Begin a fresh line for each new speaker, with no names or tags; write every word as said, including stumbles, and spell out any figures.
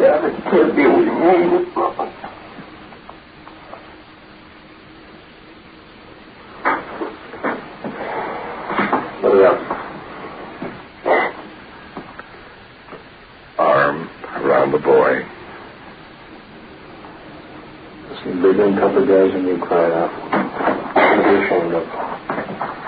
Dad. It can't be what you mean. Put it up.
Arm around the boy.
Some big, tougher guys than you cried out. Don't be ashamed of.